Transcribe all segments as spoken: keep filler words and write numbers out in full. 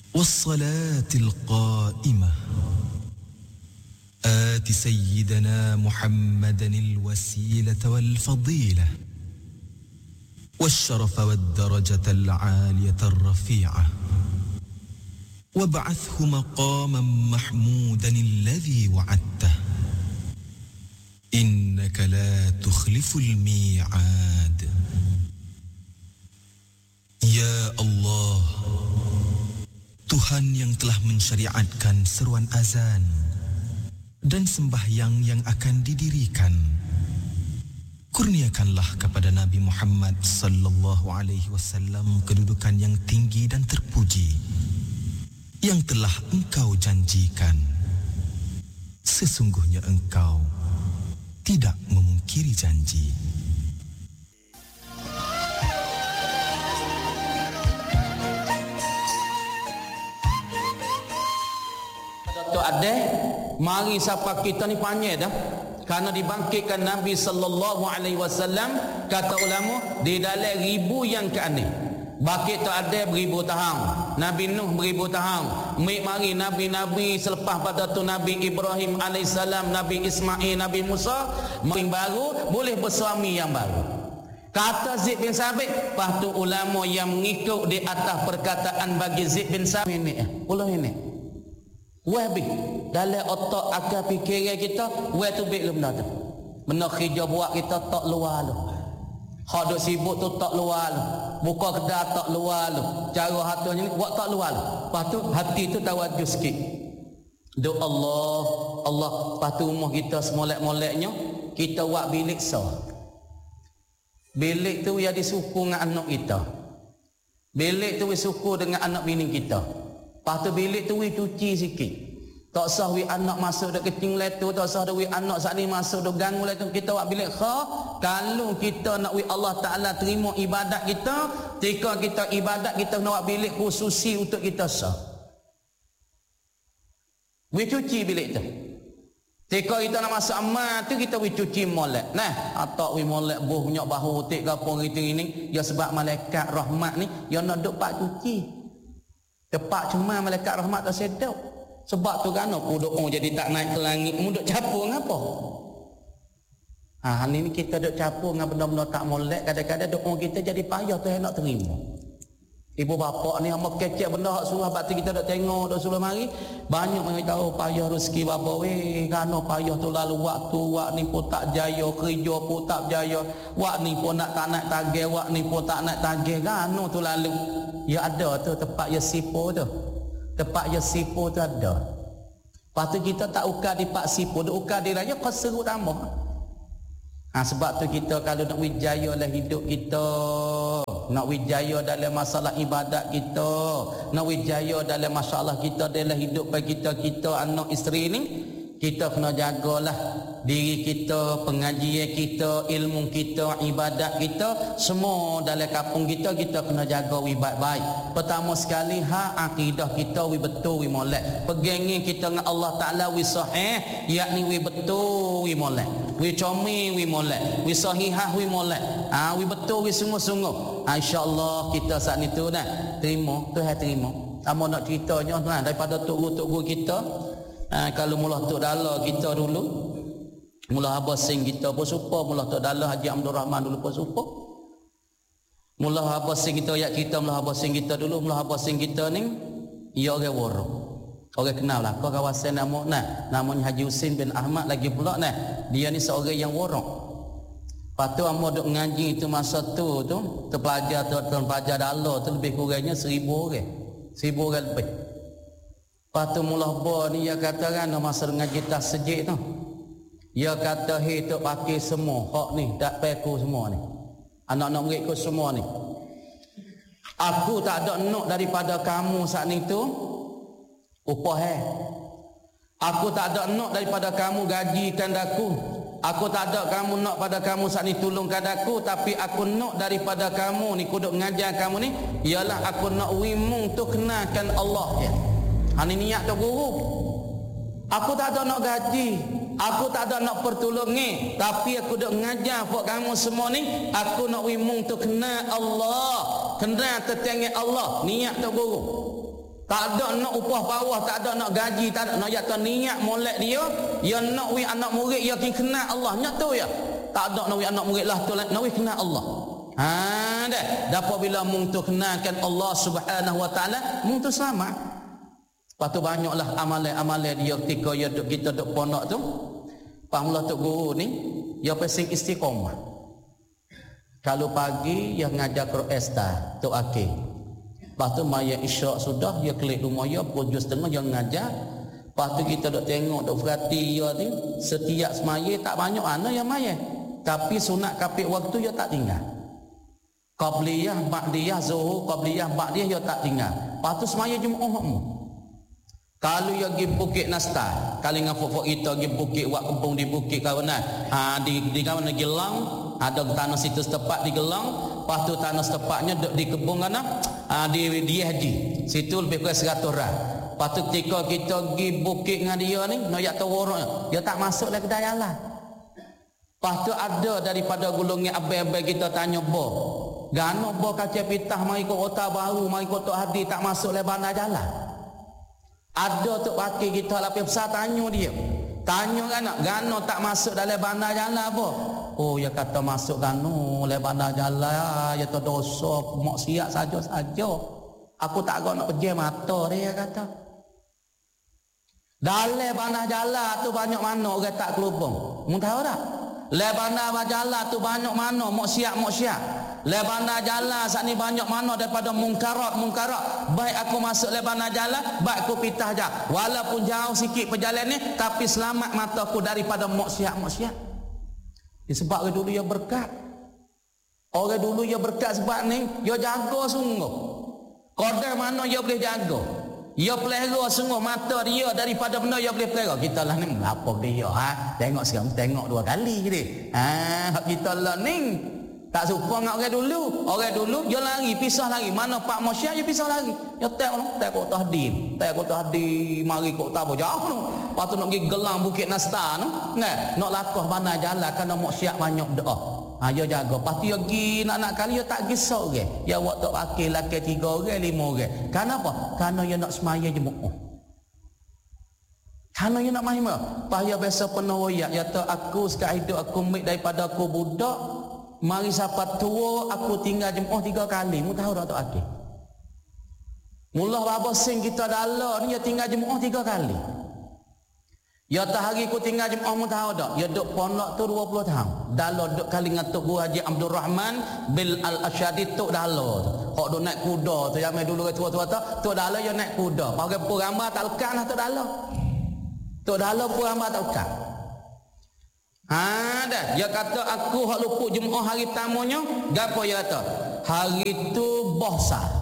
والصلاة القائمة آت سيدنا محمدا الوسيلة والفضيلة والشرف والدرجة العالية الرفيعة وابعثه مقاما محمودا الذي وعدته إنك لا تخلف الميعاد. Ya Allah, Tuhan yang telah mensyariatkan seruan azan dan sembahyang yang akan didirikan, kurniakanlah kepada Nabi Muhammad sallallahu alaihi wasallam kedudukan yang tinggi dan terpuji yang telah Engkau janjikan. Sesungguhnya Engkau tidak memungkiri janji. Datuk Adeh, mari siapa kita ni panjang dah. Karena dibangkitkan Nabi sallallahu alaihi wasallam, kata ulama, di dalam ribu yang ke aneh. Bangkit tak ada beribu tahun. Nabi Nuh beribu tahun. Mik mari Nabi-Nabi selepas pada tu Nabi Ibrahim alaihissalam, Nabi Ismail, Nabi Musa, yang baru boleh bersuami yang baru. Kata Zaid bin Sabit, lepas tu ulama yang mengikut di atas perkataan bagi Zaid bin Sabit ini, puluh ini. Wah bi, dalam otak akal fikiran kita, wah tu bik benda tu. Benda kerja buat kita tak luar lu. Hak duk sibuk tu tak luar lu. Buka kedai tak luar lu. Cara hatunya ni buat tak luar lu. Lepas tu hati tu tawaduk sikit. Duk Allah, Allah. Lepas tu rumah kita semolek-moleknya, kita buat bilik sah. Bilik tu yang disuku dengan anak kita. Bilik tu disuku dengan anak bini kita. Lepas tu bilik tu we cuci sikit. Tak sah we anak masuk dak kecing letu, tak sah we anak sat ni masuk dak ganggu letu. Kita buat bilik kha. Kalau kita nak we Allah Taala terima ibadat kita, ketika kita ibadat kita nak buat bilik khususi untuk kita sah. We cuci bilik tu. Ketika kita nak masuk amal tu kita we cuci molek. Nah, atak we molek buh punya bahu tik ke apa gitu ini, ya sebab malaikat rahmat ni yang nak duk pak cuci. Tepat cuma malaikat rahmat tak sedap. Sebab tu kan aku doa jadi tak naik ke langit, mu duk capur ngapa? Ha, hari ni kita duk capur dengan benda-benda tak molek, kadang-kadang doa kita jadi payah Tuhan nak terima. Ibu bapa ni hamba kecek benda hak suruh batu kita duk tengok duk suruh mari, banyak orang tahu payah rezeki bapa weh, kan payah tu lalu waktu wak ni pun tak jaya, kerja pun tak jaya, wak ni pun nak tak nak tagih, wak ni pun tak nak tagih, kan tu lalu. Ya ada tu tempat ya sipo tu. Tempat ya sipo tu ada. Lepas tu kita tak ukar di pak sipo, duk ukar di raya kau seru tambah. Ha, sebab tu kita kalau nak wijaya dalam hidup kita, nak wijaya dalam masalah ibadat kita, nak wijaya dalam masalah kita dalam hidup kita, kita anak isteri ni, kita kena jagalah diri kita, pengajian kita, ilmu kita, ibadat kita, semua dalam kampung kita, kita kena jaga wi baik-baik. Pertama sekali hak akidah kita wi betul wi molek. Pegangan kita dengan Allah Taala wi sahih, yakni wi betul wi molek. Wi comi wi molek, wi sahihah wi molek. Ah wi betul wi sungguh-sungguh. Ah, insya-Allah kita saat itu dah terima, Tuhan terima. Amo nak ceritanya nah, daripada tok guru kita, ah, kalau mula tok dala kita dulu, mula Abah Sing kita pun supa, mula Tok Dalla Haji Abdul Rahman dulu pun supa. Mula Abah Sing kita ayat kita, mula Abah Sing kita dulu, mula Abah Sing kita ni ia orang Woro. Orang kenal lah, kau kawasan nama nah, namanya Haji Husin bin Ahmad lagi pula nah. Dia ni seorang yang Woro. Patu amo duk ngaji itu masa tu tu, terpelajar tuan pelajar Dalla tu lebih kurangnya seribu orang. Seribu orang lebih. Patu mula Abah ni dia katakan masa ngaji tasjid tu. Dia kata hei tu pakai semua hak ni tak peku semua ni, anak-anak muridku semua ni, aku tak ada nak daripada kamu saat ni tu upah eh. Aku tak ada nak daripada kamu gajikan aku, aku tak ada kamu nak pada kamu saat ni tolongkan aku, tapi aku nak daripada kamu ni kuduk mengajar kamu ni ialah aku nak wimung tu kenakan Allah ya. Ini niat tu guru. Aku tak ada nak gaji, aku tak ada nak pertolongi, tapi aku dak mengajar buat kamu semua ni, aku nak wimung tu kena Allah, kena tetengi Allah, niat tu guru. Tak ada nak upah bawah, tak ada nak gaji, tak ada nak jatuh niat molek dia, ya nak wi anak murid ya kin kenal Allah, nya tu ya. Tak ada nak wi anak murid lah tu nak wi kenal Allah. Ha dah. Dapat bila mung tu kenalkan Allah Subhanahu wa taala, mung tu selamat. Lepas tu banyaklah amalan-amalan dia ketika ya duk kita duk pondok tu. Pak mula tok guru ni, ya pesing istiqamah. Kalau pagi ya ngajar Qur'an tok akhir. Lepas tu maya isyak sudah, dia kelik rumah dia, pukul tujuh setengah dia ngajar. Lepas tu kita duk tengok, duk perhati dia ni, setiap semaya tak banyak mana yang maya. Tapi sunat kapit waktu dia tak tinggal. Qabliyah, ba'diyah, zuhur, qabliyah, ba'diyah dia tak tinggal. Lepas tu semaya Jumaat mu. Kalau dia pergi Bukit Nasta, kalau dengan fok-fok kita pergi bukit, buat kebun di bukit kawanan, ha, di, di kawanan Gelang, ada tanah situ setempat di Gelang, lepas tu tanah setempatnya di kebun mana? Ha, di di Haji. Situ lebih kurang seratus ran. Lepas tu ketika kita pergi bukit dengan dia ni, nak yak tawaruk, dia tak masuk lagi ke dalam lah. Lepas tu ada daripada gulungnya abai-abai kita tanya bo. Gano bo kaca pitah mari kau kota baru, mari kau tok hadi tak masuk le bandar jalan. Ada tok pakil kita lapis besar tanya dia. Tanya kan nak gano tak masuk dalam bandar jalan apa? Oh ya kata masuk gano le bandar jalan ya tu dosa maksiat saja-saja. Aku tak agak nak pejam mata dia kata. Dalam bandar jalan tu banyak mana orang tak kelubung. Mu tahu tak? Le bandar jalan tu banyak mana maksiat-maksiat. Lebana jalan saat ni banyak mana daripada mungkarat mungkarat. Baik aku masuk lebana jalan, baik aku pitah je. Walaupun jauh sikit perjalanan ni, tapi selamat mataku daripada maksiat-maksiat. Sebab orang dulu dia berkat. Orang dulu dia berkat sebab ni, dia jaga sungguh. Kodar mana dia boleh jaga. Dia pelihara sungguh mata dia daripada benda dia boleh pelihara. Kita lah ni apa dia ha? Tengok sekarang, tengok dua kali je. Ha, kita lah ni tak serupa dengan orang dulu. Orang dulu dia lari, pisah lari. Mana pak masyarakat dia pisah lari. Dia tak orang, tak kau tahdir. Tak kau tahdir, mari kau tak apa jauh tu. Lepas tu nak pergi Gelang Bukit Nasta tu. Nah, nak lakah mana jalan kerana masyarakat banyak doa. Ha, dia jaga. Lepas tu dia pergi nak-nak kali dia tak gisau orang. Dia buat tak wakil laki tiga orang, lima orang. Kenapa? Kerana dia nak semaya Jumaat. Kerana dia nak mahimah. Lepas dia biasa penuh royak. Dia tahu aku sekarang hidup aku mik daripada aku budak. Mari siapa tua aku tinggal Jumaat tiga kali. Mu tahu tak Tok Akil? Mula bapa sing kita dalam ni dia tinggal Jumaat tiga kali. Ya tak hari aku tinggal Jumaat mu tahu tak? Ya duk pondok tu dua puluh tahun. Dalam duk kali dengan Tok Guru Haji Abdul Rahman bil Al-Asyadi Tok Dalam tu. Hok duk naik kuda tu yang mai dulu tua-tua tu, Tok Dalam dia naik kuda. Pakai pun ramah tak lekat lah Tok Dalam. Tok Dalam pun ramah tak lekat. Ha dah, dia kata aku hak luput Jumaat hari tamunya, gapo dia kata? Hari tu boh besar.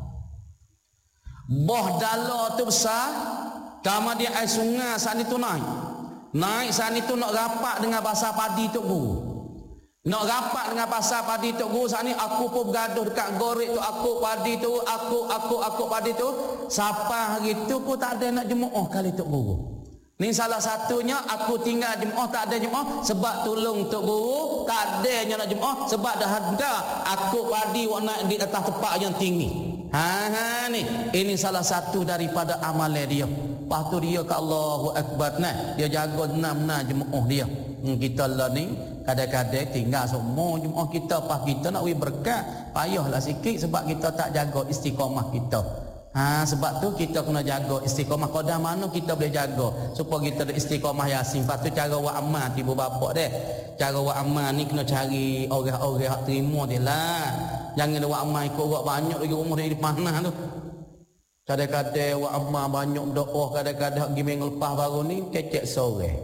Boh dala tu besar, kemudian air sungai saat itu naik. Naik saat itu nak rapat dengan pasar padi Tok Guru. Nak rapat dengan pasar padi Tok Guru saat ni aku pun bergaduh dekat gorek tu, aku padi tu, aku aku aku padi tu. Sampai hari tu pun tak ada nak Jumaat kali Tok Guru. Ni salah satunya aku tinggal Jumaat tak ada Jumaat sebab tolong Tok Guru tak ada yang nak Jumaat sebab dah ada aku padi wak naik di atas tempat yang tinggi. Ha ha ni ini salah satu daripada amalan dia. Lepas tu dia ke Allahu Akbar nah dia jaga enam-enam Jumaat dia. Hmm, kita lah ni kadang-kadang tinggal semua Jumaat kita pas kita nak wi berkat payahlah sikit sebab kita tak jaga istiqamah kita. Ha, sebab tu kita kena jaga istiqamah. Qadar mana kita boleh jaga supaya kita ada istiqamah Yasin. Lepas tu cara buat amal ibu bapa dia. Cara buat amal ni kena cari orang-orang yang terima dia lah. Jangan buat amal ikut buat banyak lagi umur dia di mana tu. Kadang-kadang buat amal banyak doa, kadang-kadang pergi minggu lepas baru ni kecek sore.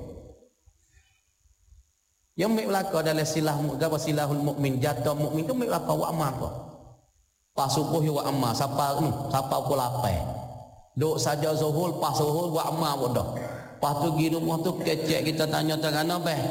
Yang ambil belakang dalam silah apa silahul mukmin, jatuh mukmin tu ambil belakang buat amal apa? Pas subuh buat amal siapa ni siapa pukul lapan duk saja zuhur pas zuhur buat amal pun dah. Pas tu pergi rumah tu kecek kita tanya tangan beh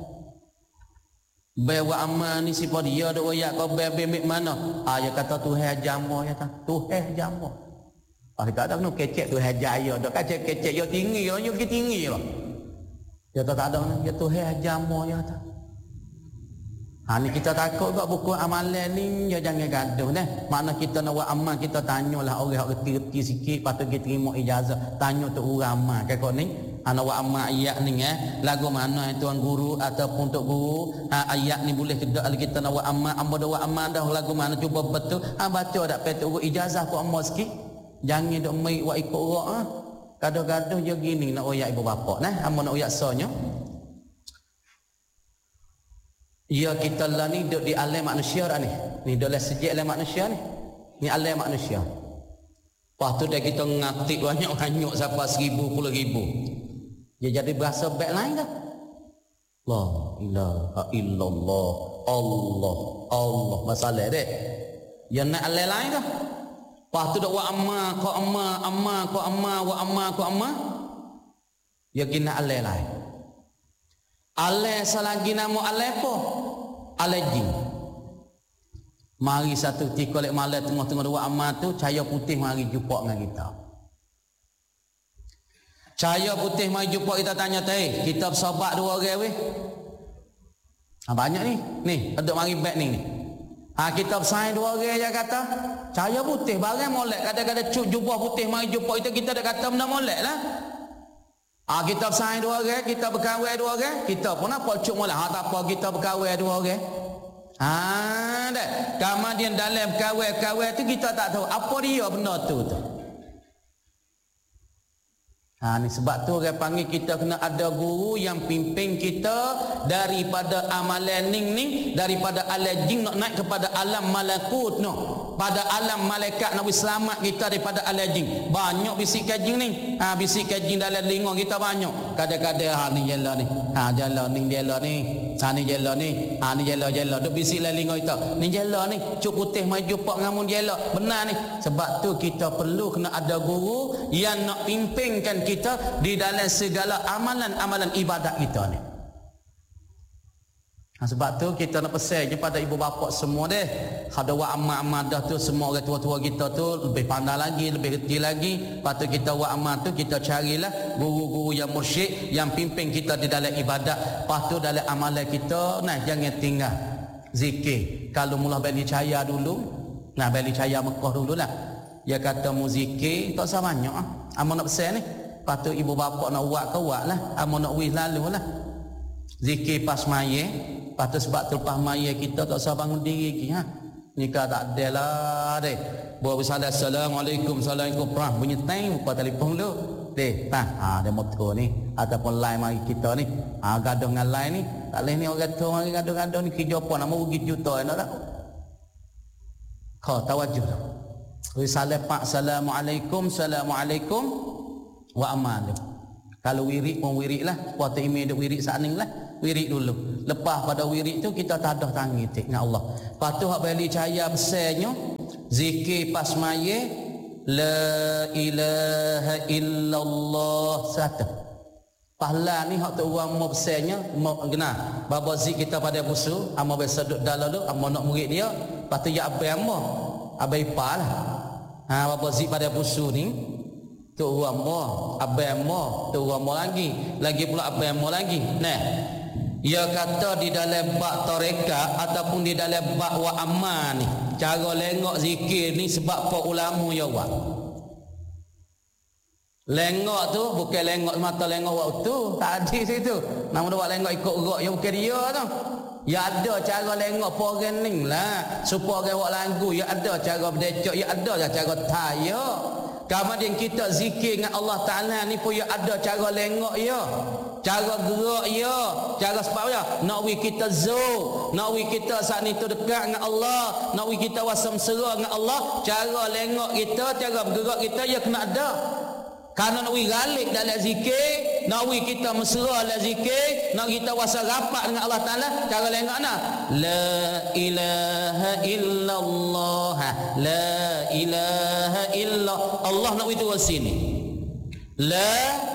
beh buat amal ni siapa dia duk royak kau beh beh mik mana ah dia kata Tuhan jamu ya ta Tuhan jamu ah kita ada kena kecek Tuhan jaya dak kecek kecek yo tinggi yo yo tinggi lah dia tak ada dia Tuhan jamu ya ta Ha ni kita takut juga buku amalan ni ya jangan gaduh dah. Mana kita nak buat amal kita tanyalah orang hak reti-reti sikit patut kita terima ijazah. Tanya tu orang amal kakak ni. Ha nak buat amal ayat ni eh lagu mana tuan guru ataupun tok guru ha, ayat ni boleh kedak kita nak buat amal amba dah buat amal dah lagu mana cuba betul ha baca dak patut guru ijazah pun amal sikit. Jangan dok mai buat ikut orang ah. Gaduh-gaduh je gini nak oyak ibu bapa nah amba nak oyak sonya. Ya kita lah ni duduk di alam manusia dah ni. Ni duduk sejak alam manusia ni. Ni alam manusia. Lepas tu dah kita ngatik banyak hanyut sampai seribu puluh ribu. Dia jadi bahasa baik lain dah. La ilaha illallah. Allah. Allah. Masalah dek. Yang nak alam lain dah. Lepas tu dah wa amma, ko amma, amma, ko amma, wa amma, ko amma. Ya kena alam lain. Ale selagi nama ale apa? Ale jin. Mari satu ketika lek malam tengah-tengah dua amal tu cahaya putih mari jumpa dengan kita. Cahaya putih mari jumpa kita tanya teh, kita bersahabat dua orang weh. Ha banyak ni. Ni, ada mari back ni ni. Ha kita bersaing dua orang je kata. Cahaya putih barang molek kadang-kadang cuk jubah putih mari jumpa kita kita dak kata benda molek lah. Ah ha, kita bersaing dua orang, kita berkahwin dua orang, kita pun apa cuk molah. Ha tak apa kita berkahwin dua orang. Ha dah. Kemudian dalam berkahwin-kahwin tu kita tak tahu apa dia benda tu tu. Ha ni sebab tu orang panggil kita kena ada guru yang pimpin kita daripada amalan ning ni, daripada alam jin nak naik kepada alam malakut noh. Pada alam malaikat nak selamat kita daripada alam jin. Banyak bisik jin ni. Ha bisik jin dalam telinga kita banyak. Kadang-kadang ha ni jela ni. Ha jela ni jela ni. Ha ni jela ni. Ha ni jela jela. Duk bisik dalam telinga kita. Ni jela ni. Cuk putih mai jumpa ngamun jela. Benar ni. Sebab tu kita perlu kena ada guru yang nak pimpinkan kita di dalam segala amalan-amalan ibadat kita ni. Ha, sebab tu kita nak pesan je pada ibu bapa semua deh. Ada buat amal-amal dah tu semua orang tua-tua kita tu lebih pandai lagi, lebih reti lagi. Lepas tu kita buat amal tu kita carilah guru-guru yang mursyid yang pimpin kita di dalam ibadat. Lepas tu dalam amalan kita nah jangan tinggal zikir. Kalau mula beli cahaya dulu, nah beli cahaya Mekah dululah. Dia kata mu zikir tak usah banyak ah. Amal nak pesan ni. Lepas tu ibu bapa nak buat ke buat lah. Amal nak wis lalu lah. Zikir pas maya. Lepas tu sebab terlepas maya kita tak usah bangun diri lagi ha. Nikah tak ada lah deh. Buat bersalam assalamualaikum assalamualaikum perah bunyi teng buka telefon dulu. Deh, tah. Ha ada motor ni ataupun line mari kita ni. Ha gaduh dengan line ni. Tak leh ni orang tu mari gaduh-gaduh ni kerja apa nak rugi juta nak tak. Kau tawajuh dah. Risalah pak assalamualaikum assalamualaikum wa amal. Kalau wirid pun wirid lah. Puasa email duk wirid saat ni lah. Wirid dulu. Lepas pada wirid tu kita tadah tangi tik dengan Allah. Lepas tu hak beli cahaya besarnya zikir pas maya la ilaha illallah satu. Pahala ni hak tu orang mau besarnya mau kena. Baba zik kita pada busu, amo biasa duduk dalam tu, amo nak murid dia. Lepas tu ya abai amo. Abai palah. Ha baba zik pada busu ni tu orang mau, abai amo, tu orang mau lagi. Lagi pula abai amo lagi. Nah, ia kata di dalam bab tarekat ataupun di dalam bab wa aman ni cara lengok zikir ni sebab apa ulama ya buat. Lengok tu bukan lengok mata lengok waktu tak ada situ. Nama dia buat lengok ikut gerak ya bukan dia tu. Ya ada cara lengok orang ni lah supaya orang buat lagu ya ada cara berdecok ya ada cara taya. Kemudian kita zikir dengan Allah Ta'ala ni pun ya ada cara lengok ya. Cara gerak ya. Cara sebab ya. Nak we kita zuh. Nak we kita saat ni tu dekat dengan Allah. Nak we kita wasam serah dengan Allah. Cara lengok kita, cara bergerak kita ya kena ada. Karena nak we galik dalam zikir. Nak we kita mesra dalam zikir. Nak kita wasam rapat dengan Allah Ta'ala. Cara lengok nak. La ilaha illallah. La ilaha illallah. Allah nak we turun sini. La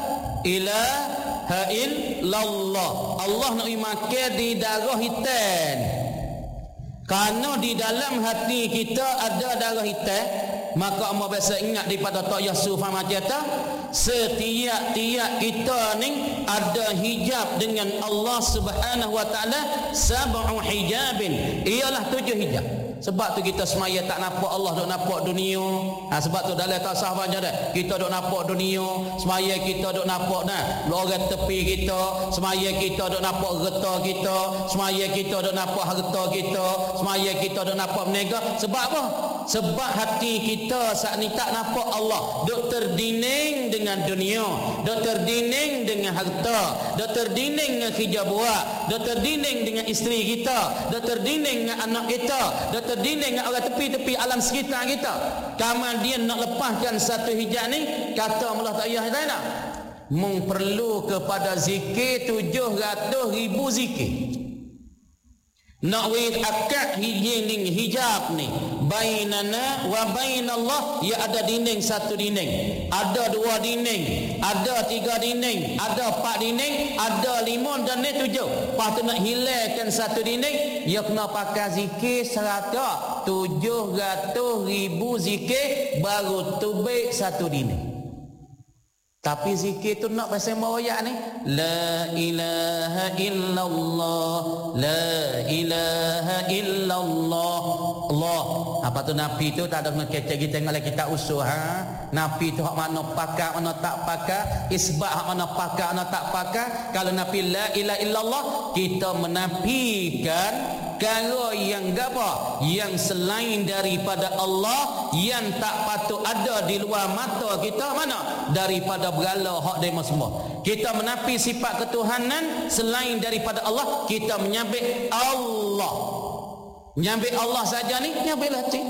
ilaha illallah. Allah nak makan di darah hitam. Karena di dalam hati kita ada darah hitam. maka amo biasa ingat daripada Tok Yusuf macam tu, setiap-tiap kita ni ada hijab dengan Allah Subhanahu wa taala, sab'u hijabin, ialah tujuh hijab. Sebab tu kita semaya tak nampak Allah, duk nampak dunia. Ha, sebab tu dalam tasawuf macam dah, kita duk nampak dunia, semaya kita duk nampak dah orang tepi kita, semaya kita duk nampak harta kita, semaya kita duk nampak harta kita, semaya kita duk nampak berniaga. Sebab apa? Sebab hati kita saat ni tak nampak Allah, duk terdining dengan dunia, duk terdining dengan harta, duk terdining dengan kerja buat, duk terdining dengan isteri kita, duk terdining dengan anak kita, duk terdining dengan orang tepi-tepi alam sekitar kita. Kemudian nak lepaskan satu hijab ni, kata Allah tak payah tak nak. Mung perlu kepada zikir tujuh ratus ribu zikir. Nak wid akad hijab hijab ni bainana wa bainallah, ya ada dinding satu dinding, ada dua dinding, ada tiga dinding, ada empat dinding, ada lima dan ni tujuh. Lepas tu nak hilangkan satu dinding, ya kena pakai zikir seratus tujuh ratus ribu zikir baru tubik satu dinding. Tapi zikir tu nak pasal mawayak ni, la ilaha illallah, la ilaha illallah Allah. Apa tu Nabi tu tak ada kena kecek kita tengok lagi kita usul ha. Nabi tu hak mana pakai mana tak pakai, isbat hak mana pakai mana tak pakai. Kalau Nabi la ilaha illallah, kita menafikan perkara yang apa? Yang selain daripada Allah, yang tak patut ada di luar mata kita, mana? Daripada berhala hak demo semua. Kita menafi sifat ketuhanan selain daripada Allah, kita menyabit Allah. Menyabit Allah saja ni, nyabitlah hati.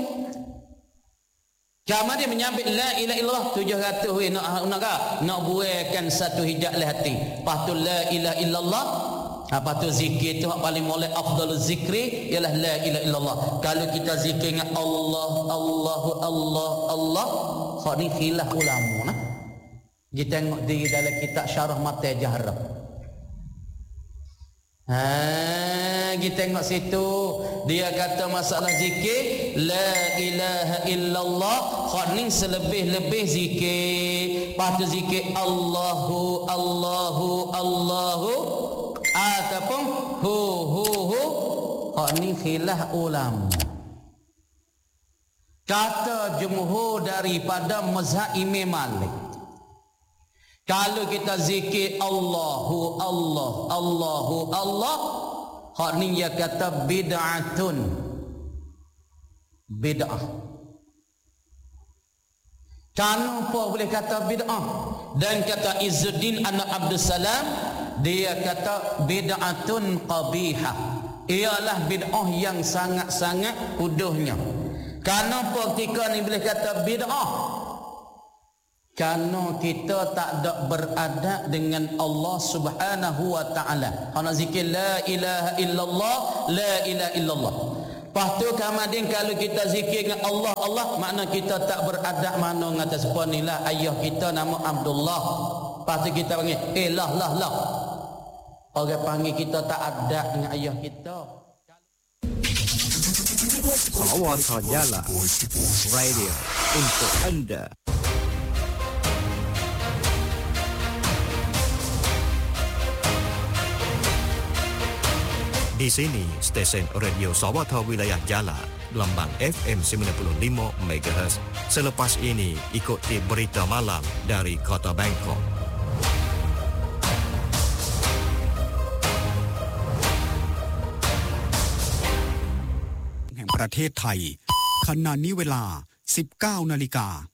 Kamu dia menyabit la ilaha illallah tujuh ratus we nak nak nak buaikan satu hijab le hati. Lepas tu la ilaha illallah. Apa tu zikir tu hak paling molek, afdalul zikri ialah la ilaha illallah. Kalau kita zikir dengan Allah, Allahu Allah Allah, hak ni khilaf ulama nah. Kita tengok di dalam kitab Syarah Mata Jahrah. Ha, kita tengok situ dia kata masalah zikir la ilaha illallah, hak ni selebih-lebih zikir. Lepas tu zikir Allahu Allahu Allahu ataupun hu hu hu, hak ni khilaf ulama. Kata jumhur daripada mazhab Imam Malik, kalau kita zikir Allahu Allah Allahu Allah, hak ni dia kata bid'atun, bid'ah. Kenapa boleh kata bid'ah? Dan kata Izzuddin anak Abdul Salam, dia kata bid'atun qabihah, ialah bid'ah yang sangat-sangat uduhnya. Kenapa ketika ni boleh kata bid'ah? Kerana kita tak ada beradab dengan Allah Subhanahu wa taala. Ana zikir la ilaha illallah, la ilaha illallah. Lepas tu kemudian kalau kita zikir dengan Allah Allah, makna kita tak beradab mana ngatas ponilah ayah kita nama Abdullah. Lepas tu kita panggil eh lah lah lah. Orang panggil kita tak adab dengan ayah kita. Sawata Jala Radio untuk anda. Di sini stesen radio Sawata Wilayah Jala, lambang F M sembilan puluh lima megahertz. Selepas ini ikuti berita malam dari Kota Bangkok. ประเทศไทยขณะนี้เวลา สิบเก้านาฬิกา